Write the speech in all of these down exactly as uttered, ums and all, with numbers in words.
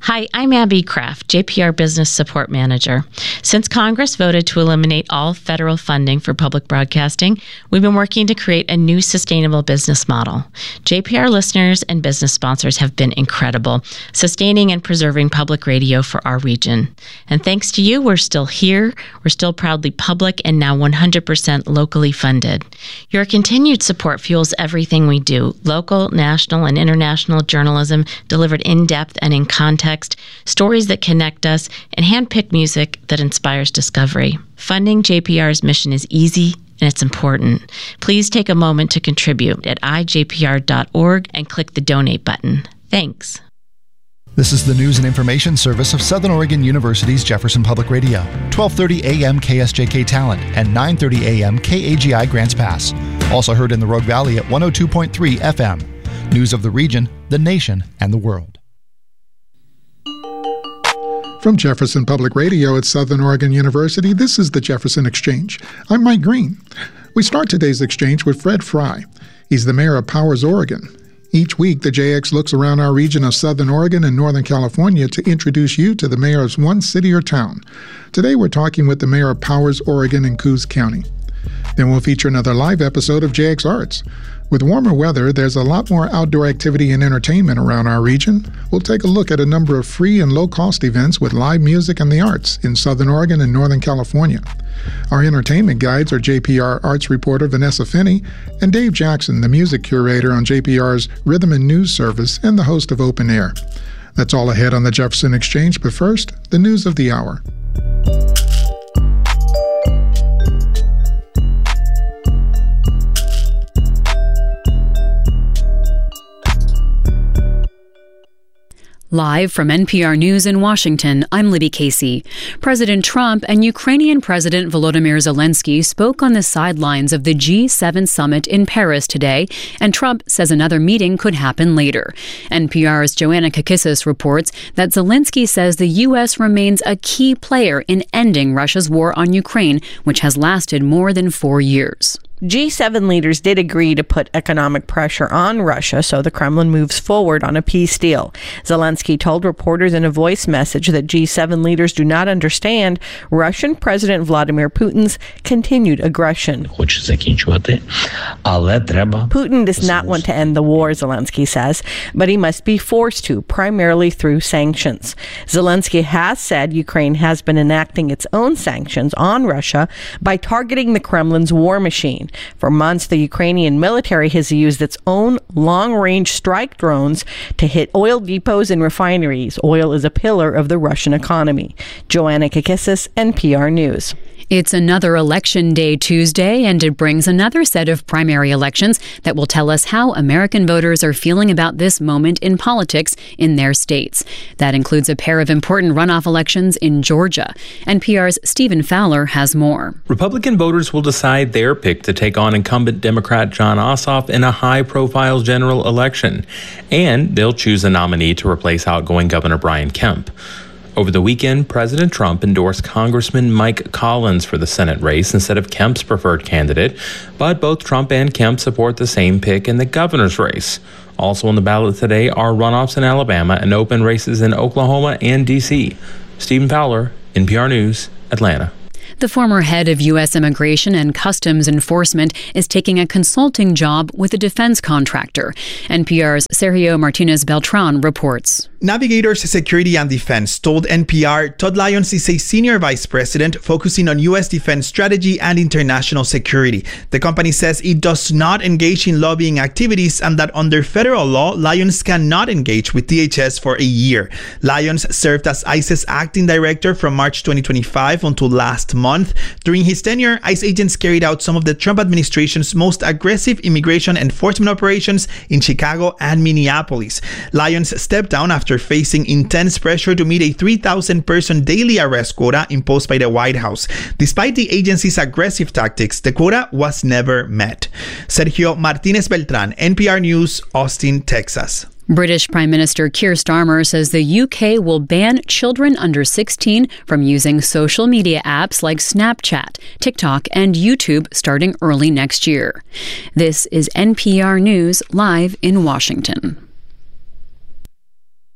Hi, I'm Abby Kraft, J P R Business Support Manager. Since Congress voted to eliminate all federal funding for public broadcasting, we've been working to create a new sustainable business model. J P R listeners and business sponsors have been incredible, sustaining and preserving public radio for our region. And thanks to you, we're still here, we're still proudly public, and now one hundred percent locally funded. Your continued support fuels everything we do, local, national, and international journalism delivered in depth and in context, stories that connect us, and hand-picked music that inspires discovery. Funding J P R's mission is easy and it's important. Please take a moment to contribute at i j p r dot org and click the donate button. Thanks. This is the news and information service of Southern Oregon University's Jefferson Public Radio. twelve thirty a.m. K S J K Talent and nine thirty a.m. K A G I Grants Pass. Also heard in the Rogue Valley at one oh two point three F M. News of the region, the nation, and the world. From Jefferson Public Radio at Southern Oregon University, this is the Jefferson Exchange. I'm Mike Green. We start today's exchange with Fred Fry. He's the mayor of Powers, Oregon. Each week, the J X looks around our region of Southern Oregon and Northern California to introduce you to the mayor of one city or town. Today, we're talking with the mayor of Powers, Oregon in Coos County. Then we'll feature another live episode of J X Arts. With warmer weather, there's a lot more outdoor activity and entertainment around our region. We'll take a look at a number of free and low-cost events with live music and the arts in Southern Oregon and Northern California. Our entertainment guides are J P R arts reporter Vanessa Finney and Dave Jackson, the music curator on J P R's Rhythm and News service and the host of Open Air. That's all ahead on the Jefferson Exchange, but first, the news of the hour. Live from N P R News in Washington, I'm Libby Casey. President Trump and Ukrainian President Volodymyr Zelensky spoke on the sidelines of the G seven summit in Paris today, and Trump says another meeting could happen later. N P R's Joanna Kakissis reports that Zelensky says the U S remains a key player in ending Russia's war on Ukraine, which has lasted more than four years. G seven leaders did agree to put economic pressure on Russia so the Kremlin moves forward on a peace deal. Zelensky told reporters in a voice message that G seven leaders do not understand Russian President Vladimir Putin's continued aggression. Putin does not want to end the war, Zelensky says, but he must be forced to, primarily through sanctions. Zelensky has said Ukraine has been enacting its own sanctions on Russia by targeting the Kremlin's war machine. For months, the Ukrainian military has used its own long-range strike drones to hit oil depots and refineries. Oil is a pillar of the Russian economy. Joanna Kakissis, N P R News. It's another election day Tuesday, and it brings another set of primary elections that will tell us how American voters are feeling about this moment in politics in their states. That includes a pair of important runoff elections in Georgia. N P R's Stephen Fowler has more. Republican voters will decide their pick to take on incumbent Democrat Jon Ossoff in a high-profile general election, and they'll choose a nominee to replace outgoing Governor Brian Kemp. Over the weekend, President Trump endorsed Congressman Mike Collins for the Senate race instead of Kemp's preferred candidate, but both Trump and Kemp support the same pick in the governor's race. Also on the ballot today are runoffs in Alabama and open races in Oklahoma and D C. Stephen Fowler, N P R News, Atlanta. The former head of U S Immigration and Customs Enforcement is taking a consulting job with a defense contractor. N P R's Sergio Martinez Beltran reports. Navigators Security and Defense told N P R Todd Lyons is a senior vice president focusing on U S defense strategy and international security. The company says it does not engage in lobbying activities and that under federal law, Lyons cannot engage with D H S for a year. Lyons served as ICE's acting director from March twenty twenty-five until last month. During his tenure, ICE agents carried out some of the Trump administration's most aggressive immigration enforcement operations in Chicago and Minneapolis. Lyons stepped down after After facing intense pressure to meet a three thousand person daily arrest quota imposed by the White House. Despite the agency's aggressive tactics, the quota was never met. Sergio Martinez Beltran, N P R News, Austin, Texas. British Prime Minister Keir Starmer says the U K will ban children under sixteen from using social media apps like Snapchat, TikTok, and YouTube starting early next year. This is N P R News live in Washington.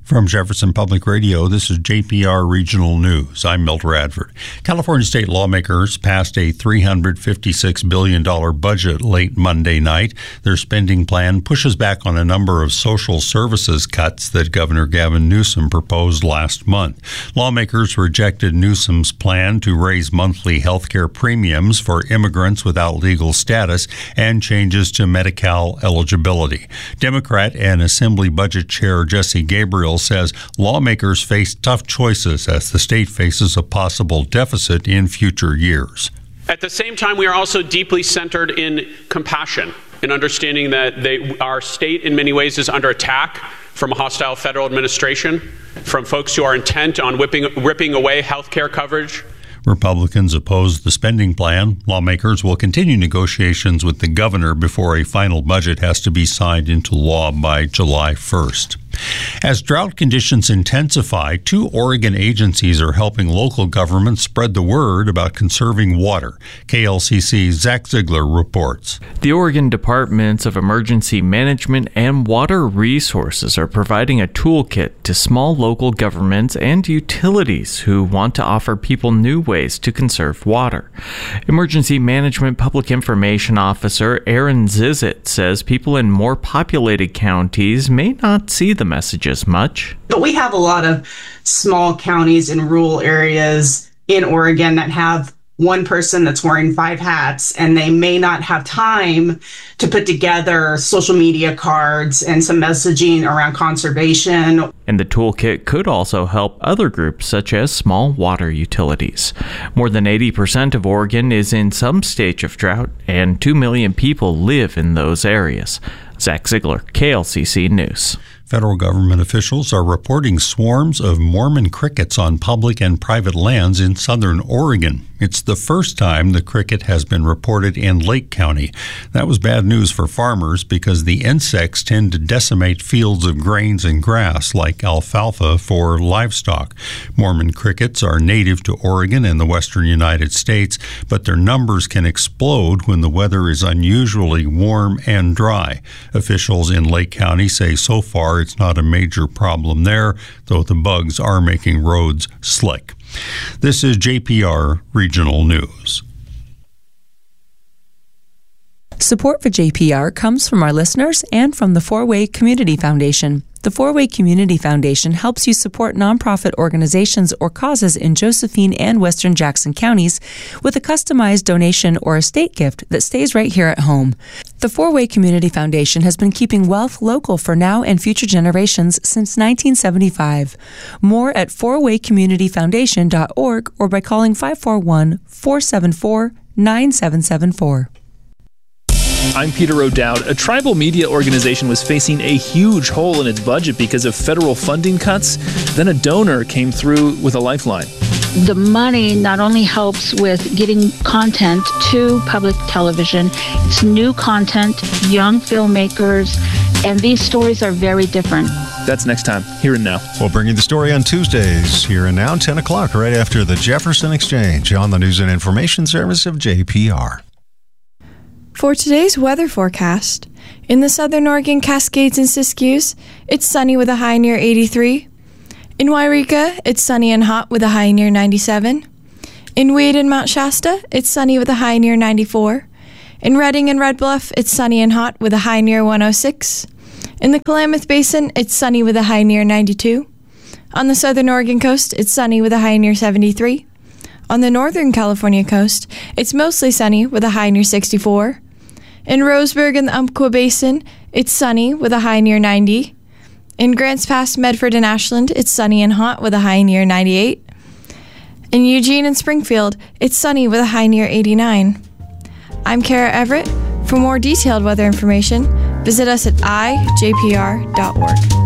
From Jefferson Public Radio, this is J P R Regional News. I'm Milt Radford. California state lawmakers passed a three hundred fifty-six billion dollars budget late Monday night. Their spending plan pushes back on a number of social services cuts that Governor Gavin Newsom proposed last month. Lawmakers rejected Newsom's plan to raise monthly health care premiums for immigrants without legal status and changes to Medi-Cal eligibility. Democrat and Assembly Budget Chair Jesse Gabriel says lawmakers face tough choices as the state faces a possible deficit in future years. At the same time, we are also deeply centered in compassion, in understanding that they, our state in many ways is under attack from a hostile federal administration, from folks who are intent on whipping, ripping away health care coverage. Republicans oppose the spending plan. Lawmakers will continue negotiations with the governor before a final budget has to be signed into law by July first. As drought conditions intensify, two Oregon agencies are helping local governments spread the word about conserving water. K L C C's Zach Ziegler reports. The Oregon Departments of Emergency Management and Water Resources are providing a toolkit to small local governments and utilities who want to offer people new ways to conserve water. Emergency Management Public Information Officer Aaron Zizit says people in more populated counties may not see the messages much. But we have a lot of small counties in rural areas in Oregon that have one person that's wearing five hats, and they may not have time to put together social media cards and some messaging around conservation. And the toolkit could also help other groups such as small water utilities. More than eighty percent of Oregon is in some stage of drought, and two million people live in those areas. Zach Ziegler, K L C C News. Federal government officials are reporting swarms of Mormon crickets on public and private lands in southern Oregon. It's the first time the cricket has been reported in Lake County. That was bad news for farmers because the insects tend to decimate fields of grains and grass like alfalfa for livestock. Mormon crickets are native to Oregon and the western United States, but their numbers can explode when the weather is unusually warm and dry. Officials in Lake County say so far it's not a major problem there, though the bugs are making roads slick. This is J P R Regional News. Support for J P R comes from our listeners and from the Four-Way Community Foundation. The Four-Way Community Foundation helps you support nonprofit organizations or causes in Josephine and Western Jackson counties with a customized donation or estate gift that stays right here at home. The Four-Way Community Foundation has been keeping wealth local for now and future generations since nineteen seventy-five. More at four way community foundation dot org or by calling five four one, four seven four, nine seven seven four. I'm Peter O'Dowd. A tribal media organization was facing a huge hole in its budget because of federal funding cuts. Then a donor came through with a lifeline. The money not only helps with getting content to public television, it's new content, young filmmakers, and these stories are very different. That's next time, Here and Now. We'll bring you the story on Tuesdays, Here and Now, ten o'clock, right after the Jefferson Exchange on the News and Information Service of J P R. For today's weather forecast, in the southern Oregon Cascades and Siskiyous, it's sunny with a high near eighty-three. In Wairika, it's sunny and hot with a high near ninety-seven. In Weed and Mount Shasta, it's sunny with a high near ninety-four. In Redding and Red Bluff, it's sunny and hot with a high near one oh six. In the Klamath Basin, it's sunny with a high near ninety-two. On the southern Oregon coast, it's sunny with a high near seventy-three. On the northern California coast, it's mostly sunny with a high near sixty-four. In Roseburg and the Umpqua Basin, it's sunny with a high near ninety. In Grants Pass, Medford, and Ashland, it's sunny and hot with a high near ninety-eight. In Eugene and Springfield, it's sunny with a high near eighty-nine. I'm Kara Everett. For more detailed weather information, visit us at i j p r dot org.